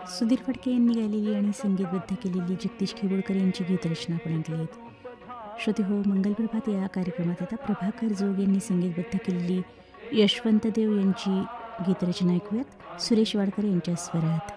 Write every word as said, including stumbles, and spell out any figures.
सुधीर फडके यांनी गायलेली आणि संगीतबद्ध केलेली जगदीश खेबोडकर यांची गीतरचना आपण ऐकली आहेत. श्रोते हो, मंगलप्रभात या कार्यक्रमात आता प्रभाकर जोग यांनी संगीतबद्ध केलेली यशवंत देव यांची गीतरचना ऐकूयात सुरेश वाडकर यांच्या स्वरात.